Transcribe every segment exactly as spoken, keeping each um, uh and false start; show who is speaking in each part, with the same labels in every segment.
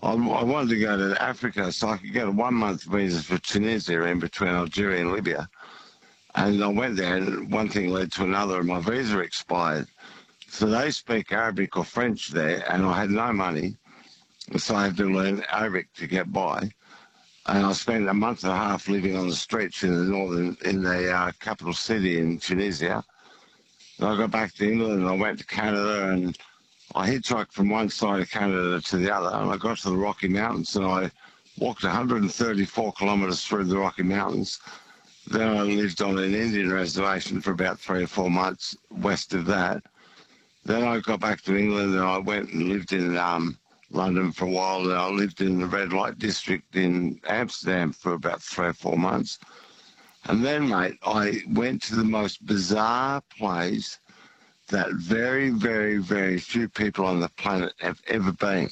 Speaker 1: I, I wanted to go to Africa so I could get a one-month visa for Tunisia in between Algeria and Libya. And I went there, and one thing led to another, and my visa expired. So they speak Arabic or French there, and I had no money, so I had to learn Arabic to get by. And I spent a month and a half living on the streets in the northern, in the uh, capital city in Tunisia. And I got back to England, and I went to Canada, and I hitchhiked from one side of Canada to the other, and I got to the Rocky Mountains, and I walked one hundred thirty-four kilometres through the Rocky Mountains. Then I lived on an Indian reservation for about three or four months west of that. Then I got back to England, and I went and lived in um, London for a while, and I lived in the red light district in Amsterdam for about three or four months. And then, mate, I went to the most bizarre place that very, very, very few people on the planet have ever been.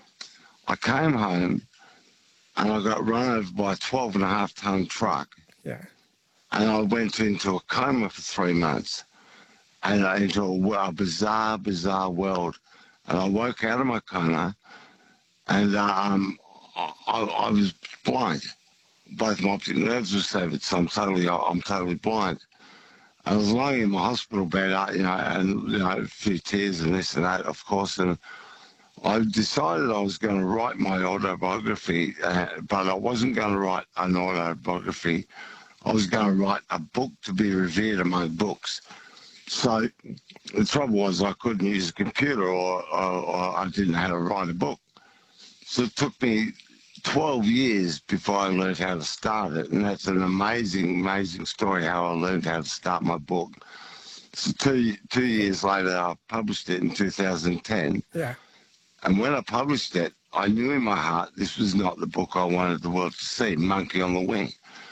Speaker 1: I came home, and I got run over by a twelve and a half ton truck.
Speaker 2: Yeah.
Speaker 1: And I went into a coma for three months, and into a, a bizarre, bizarre world. And I woke out of my coma, and um, I, I was blind. Both my optic nerves were severed, so I'm totally, I'm totally blind. I was lying in my hospital bed, you know, and you know, a few tears and this and that, of course. And I decided I was going to write my autobiography, uh, but I wasn't going to write an autobiography. I was going to write a book to be revered among books. So the trouble was I couldn't use a computer, or, or, or I didn't know how to write a book. So it took me twelve years before I learned how to start it, and that's an amazing, amazing story how I learned how to start my book. So two, two years later, I published it in two thousand ten.
Speaker 2: Yeah.
Speaker 1: And when I published it, I knew in my heart this was not the book I wanted the world to see, Monkey on the Wing.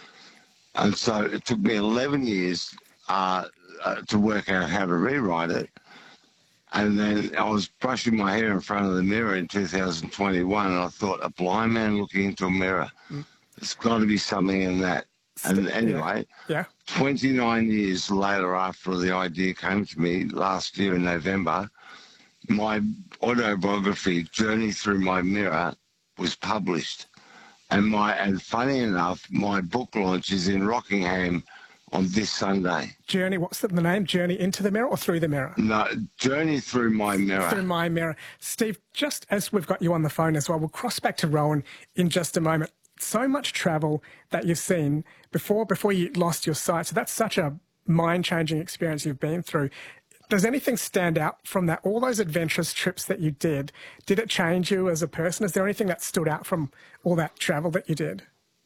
Speaker 1: And so it took me eleven years uh, uh, to work out how to rewrite it. And then I was brushing my hair in front of the mirror in two thousand twenty-one, and I thought, a blind man looking into a mirror, mm. there's got to be something in that. And anyway,
Speaker 2: yeah.
Speaker 1: twenty-nine years later, after the idea came to me last year in November, my autobiography, Journey Through My Mirror, was published. And my and funny enough, my book launch is in Rockingham on this Sunday.
Speaker 2: Journey, what's the name? Journey into the Mirror or Through the Mirror?
Speaker 1: No, Journey Through My Mirror.
Speaker 2: Through My Mirror. Steve, just as we've got you on the phone as well, we'll cross back to Rowan in just a moment. So much travel that you've seen before, before you lost your sight. So that's such a mind-changing experience you've been through. Does anything stand out from that? All those adventurous trips that you did, did it change you as a person? Is there anything that stood out from all that travel that you did?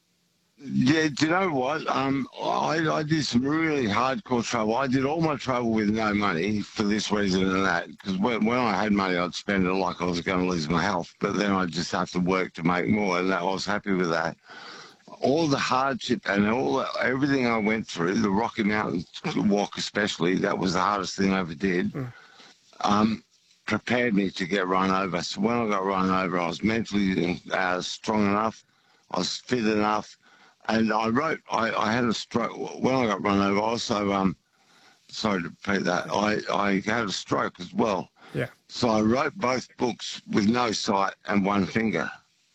Speaker 1: Yeah, do you know what? Um, I, I did some really hardcore travel. I did all my travel with no money for this reason and that, because when, when I had money, I'd spend it like I was going to lose my health, but then I just have to work to make more, and that, I was happy with that. All the hardship and all the, everything I went through, the Rocky Mountain walk especially, that was the hardest thing I ever did, mm. um, prepared me to get run over. So when I got run over, I was mentally uh, strong enough, I was fit enough, and I wrote, I, I had a stroke. When I got run over, also, um, sorry to repeat that, I, I had a stroke as well.
Speaker 2: Yeah.
Speaker 1: So I wrote both books with no sight and one finger.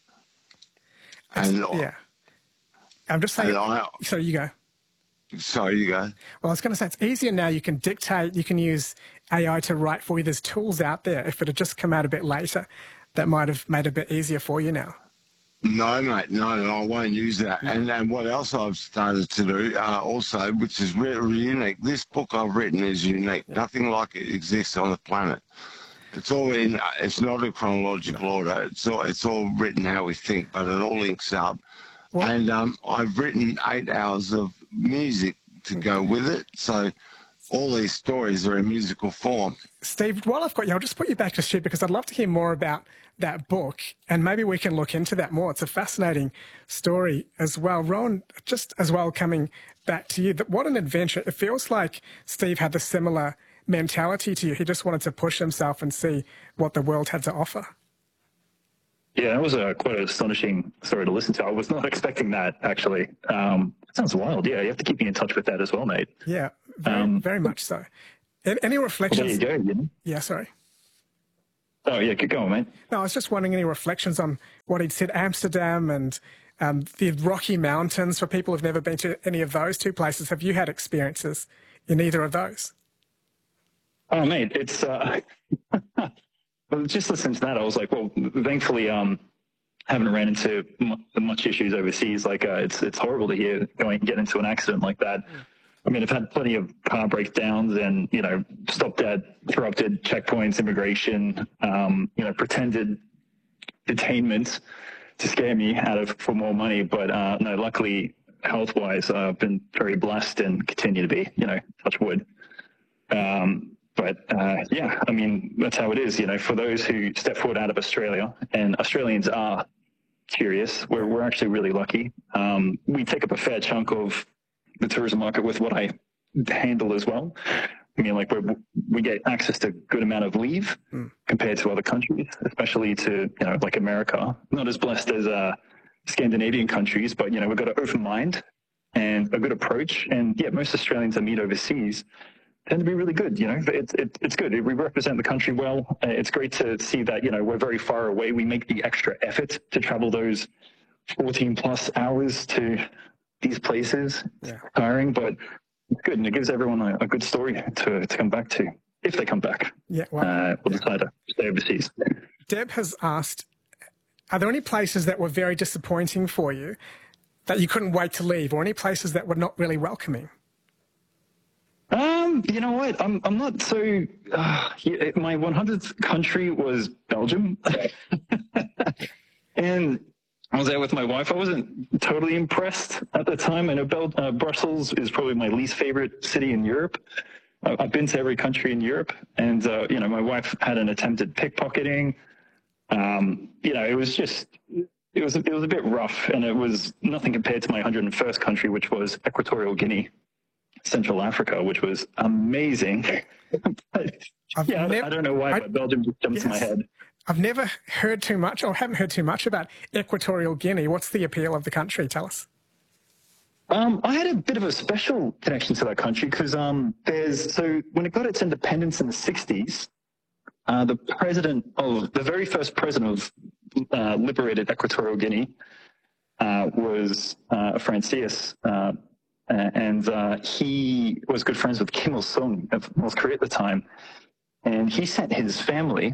Speaker 2: And yeah. I'm just saying, I, so you go.
Speaker 1: Sorry, you go.
Speaker 2: Well, I was going to say, it's easier now. You can dictate, you can use A I to write for you. There's tools out there. If it had just come out a bit later, that might have made it a bit easier for you now.
Speaker 1: No, mate, no, no, I won't use that. No. And, and what else I've started to do uh, also, which is really unique, this book I've written is unique. Yeah. Nothing like it exists on the planet. It's all in, it's not in chronological no. order. It's all, it's all written how we think, but it all links up. Well, and um, I've written eight hours of music to go with it. So all these stories are in musical form.
Speaker 2: Steve, while I've got you, I'll just put you back to shit because I'd love to hear more about that book, and maybe we can look into that more. It's a fascinating story as well. Rowan, just as well coming back to you, that what an adventure. It feels like Steve had the similar mentality to you. He just wanted to push himself and see what the world had to offer.
Speaker 3: Yeah, that was a quite an astonishing story to listen to. I was not expecting that, actually. Um, it sounds wild. Yeah, you have to keep me in touch with that as well, mate.
Speaker 2: Yeah, very, um, very much so. Any reflections?
Speaker 3: Well, there you go, you know?
Speaker 2: Yeah, sorry.
Speaker 3: Oh, yeah, keep going, mate.
Speaker 2: No, I was just wondering any reflections on what he'd said, Amsterdam and um, the Rocky Mountains, for people who've never been to any of those two places. Have you had experiences in either of those?
Speaker 3: Oh, mate, it's... Uh, well, just listening to that, I was like, well, thankfully, um, haven't ran into m- much issues overseas. Like, uh, it's it's horrible to hear going and get into an accident like that. I mean, I've had plenty of car breakdowns and, you know, stopped at interrupted checkpoints, immigration, um, you know, pretended detainment to scare me out of for more money. But uh, no, luckily, health-wise, uh, I've been very blessed and continue to be, you know, touch wood. Um, but uh, yeah, I mean, that's how it is, you know, for those who step forward out of Australia, and Australians are curious, we're, we're actually really lucky. Um, we take up a fair chunk of the tourism market with what I handle as well. I mean, like, we we get access to a good amount of leave mm. compared to other countries, especially to, you know, like America. Not as blessed as uh, Scandinavian countries, but, you know, we've got an open mind and a good approach. And yeah, most Australians I meet overseas tend to be really good. You know, it's it, it's good. We represent the country well. It's great to see that, you know, we're very far away. We make the extra effort to travel those fourteen plus hours to these places. Yeah. Tiring, but it's good, and it gives everyone a, a good story to, to come back to if they come back.
Speaker 2: Yeah, well,
Speaker 3: uh, or
Speaker 2: yeah.
Speaker 3: decide to stay overseas.
Speaker 2: Deb has asked, are there any places that were very disappointing for you that you couldn't wait to leave, or any places that were not really welcoming?
Speaker 3: Um, you know what? I'm I'm not so. Uh, yeah, my one hundredth country was Belgium, and I was there with my wife. I wasn't totally impressed at the time. I know Bel- uh, Brussels is probably my least favorite city in Europe. Uh, I've been to every country in Europe, and uh, you know, my wife had an attempted pickpocketing. Um, you know, it was just it was it was a bit rough, and it was nothing compared to my one hundred first country, which was Equatorial Guinea, Central Africa, which was amazing. but, yeah, never, I don't know why, I, but Belgium just jumped yes. to my head.
Speaker 2: I've never heard too much, or haven't heard too much about Equatorial Guinea. What's the appeal of the country? Tell us.
Speaker 3: Um, I had a bit of a special connection to that country because um, there's so when it got its independence in the sixties, uh, the president of the very first president of uh, liberated Equatorial Guinea uh, was uh, Francis, uh, and uh, he was good friends with Kim Il Sung of North Korea at the time, and he sent his family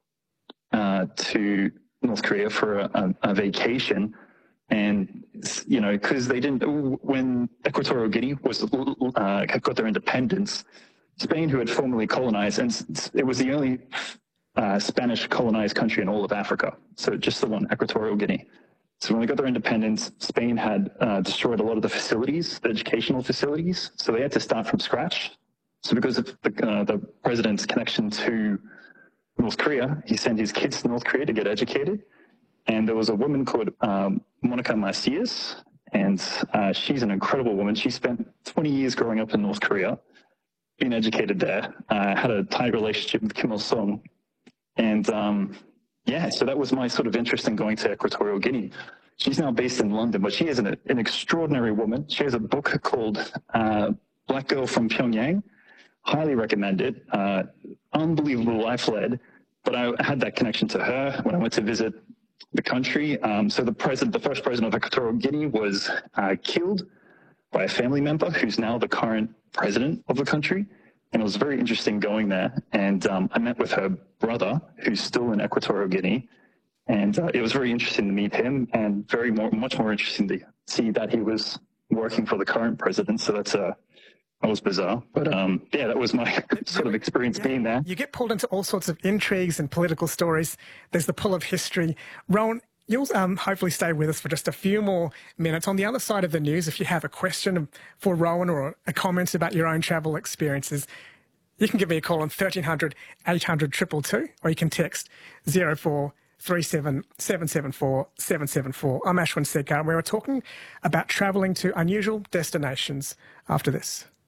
Speaker 3: Uh, to North Korea for a, a, a vacation, and you know, because they didn't when Equatorial Guinea was uh, got their independence, Spain, who had formerly colonized, and it was the only uh, Spanish colonized country in all of Africa, so just the one, Equatorial Guinea. So when they got their independence, Spain had uh, destroyed a lot of the facilities, the educational facilities, so they had to start from scratch. So because of the, uh, the president's connection to North Korea, he sent his kids to North Korea to get educated. And there was a woman called um, Monica Macias, and uh, she's an incredible woman. She spent twenty years growing up in North Korea, being educated there, uh, had a tight relationship with Kim Il Sung. And um, yeah, so that was my sort of interest in going to Equatorial Guinea. She's now based in London, but she is an, an extraordinary woman. She has a book called uh, Black Girl from Pyongyang. Highly recommend it. Uh, unbelievable life led. But I had that connection to her when I went to visit the country. Um, so the president, the first president of Equatorial Guinea was uh, killed by a family member who's now the current president of the country. And it was very interesting going there. And um, I met with her brother, who's still in Equatorial Guinea. And uh, it was very interesting to meet him, and very more, much more interesting to see that he was working for the current president. So that's a That was bizarre, but um, yeah, that was my sort of experience
Speaker 2: yeah.
Speaker 3: being there.
Speaker 2: You get pulled into all sorts of intrigues and political stories. There's the pull of history. Rowan, you'll um, hopefully stay with us for just a few more minutes. On the other side of the news, if you have a question for Rowan or a comment about your own travel experiences, you can give me a call on thirteen hundred, eight hundred, two two two, or you can text zero four three seven, seven seven four, seven seven four. I'm Ashwin Sekar, and we were talking about travelling to unusual destinations after this.